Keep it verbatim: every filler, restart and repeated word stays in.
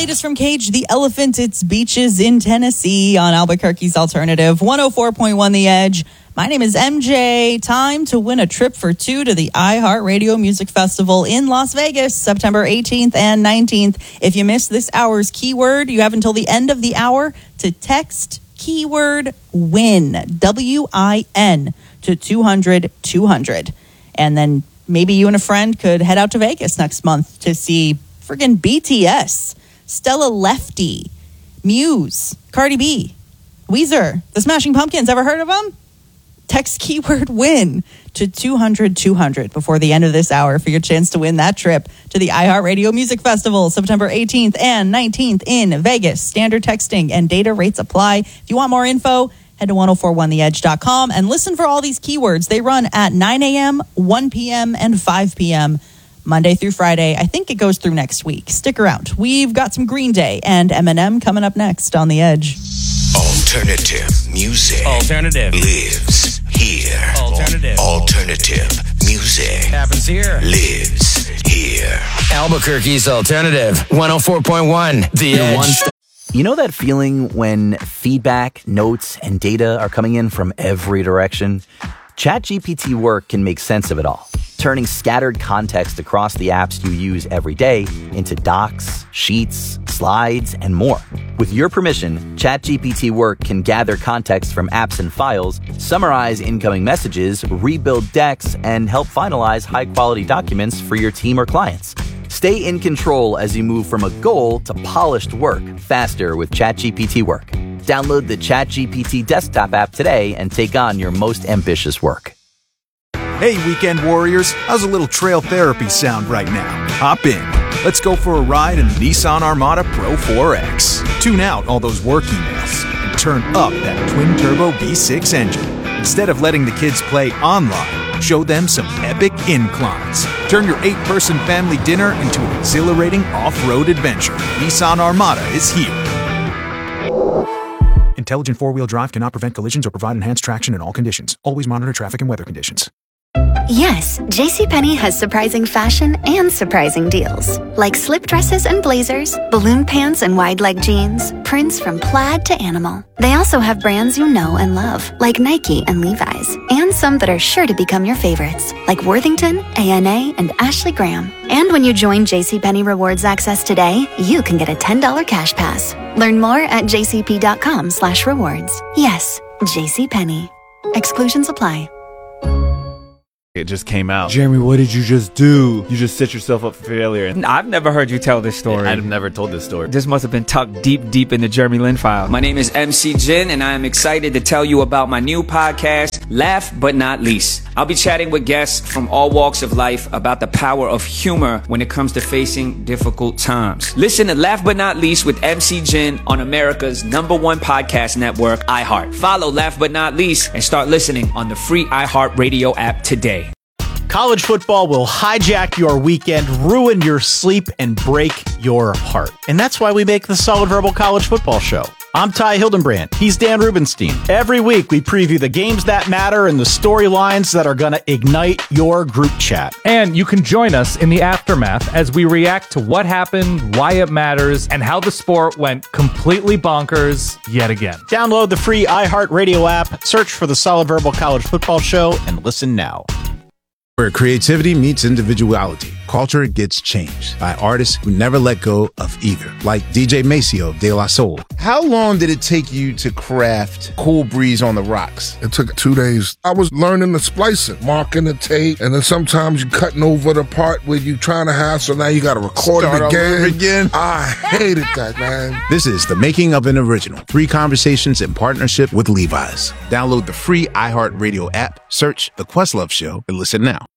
latest from Cage the Elephant. It's beaches in Tennessee on Albuquerque's Alternative one oh four point one The Edge. My name is M J. Time to win a trip for two to the iHeartRadio Music Festival in Las Vegas, September eighteenth and nineteenth. If you missed this hour's keyword, you have until the end of the hour to text keyword WIN, W I N, to two hundred two hundred. And then maybe you and a friend could head out to Vegas next month to see friggin' B T S, Stella Lefty, Muse, Cardi B, Weezer, The Smashing Pumpkins. Ever heard of them? Text keyword WIN to two hundred two hundred before the end of this hour for your chance to win that trip to the iHeartRadio Music Festival, September eighteenth and nineteenth in Vegas. Standard texting and data rates apply. If you want more info, head to ten forty-one the edge dot com and listen for all these keywords. They run at nine a.m., one p.m., and five p.m. Monday through Friday. I think it goes through next week. Stick around. We've got some Green Day and Eminem coming up next on The Edge. Alternative music. Alternative. Lives here. Alternative. Alternative music. Happens here. Lives here. Albuquerque's Alternative one oh four point one The Edge. You know that feeling when feedback, notes, and data are coming in from every direction? ChatGPT Work can make sense of it all, turning scattered context across the apps you use every day into docs, sheets, slides, and more. With your permission, ChatGPT Work can gather context from apps and files, summarize incoming messages, rebuild decks, and help finalize high-quality documents for your team or clients. Stay in control as you move from a goal to polished work faster with ChatGPT Work. Download the ChatGPT desktop app today and take on your most ambitious work. Hey, weekend warriors, how's a little trail therapy sound right now? Hop in. Let's go for a ride in the Nissan Armada Pro four X. Tune out all those work emails and turn up that twin-turbo V six engine. Instead of letting the kids play online, show them some epic inclines. Turn your eight-person family dinner into an exhilarating off-road adventure. Nissan Armada is here. Intelligent four-wheel drive cannot prevent collisions or provide enhanced traction in all conditions. Always monitor traffic and weather conditions. Yes, JCPenney has surprising fashion and surprising deals. Like slip dresses and blazers, balloon pants and wide leg jeans, prints from plaid to animal. They also have brands you know and love, like Nike and Levi's, and some that are sure to become your favorites, like Worthington, A N A, and Ashley Graham. And when you join JCPenney Rewards Access today, you can get a ten dollars cash pass. Learn more at jcp.com slash rewards. Yes, JCPenney. Exclusions apply. It just came out. Jeremy, what did you just do? You just set yourself up for failure. I've never heard you tell this story. I've never told this story. This must have been tucked deep, deep in the Jeremy Lin file. My name is M C Jin, and I am excited to tell you about my new podcast, Laugh But Not Least. I'll be chatting with guests from all walks of life about the power of humor when it comes to facing difficult times. Listen to Laugh But Not Least with M C Jin on America's number one podcast network, iHeart. Follow Laugh But Not Least and start listening on the free iHeartRadio app today. College football will hijack your weekend, ruin your sleep, and break your heart. And that's why we make the Solid Verbal College Football Show. I'm Ty Hildenbrand. He's Dan Rubenstein. Every week, we preview the games that matter and the storylines that are going to ignite your group chat. And you can join us in the aftermath as we react to what happened, why it matters, and how the sport went completely bonkers yet again. Download the free iHeartRadio app, search for the Solid Verbal College Football Show, and listen now. Where creativity meets individuality, culture gets changed by artists who never let go of either, like D J Maceo de la Soul. How long did it take you to craft Cool Breeze on the Rocks? It took two days. I was learning the splicing, marking the tape, and then sometimes you're cutting over the part where you're trying to have, so now you got to record Start it again. Over again. I hated that, man. This is the making of an original. Three conversations in partnership with Levi's. Download the free iHeartRadio app, search The Questlove Show, and listen now.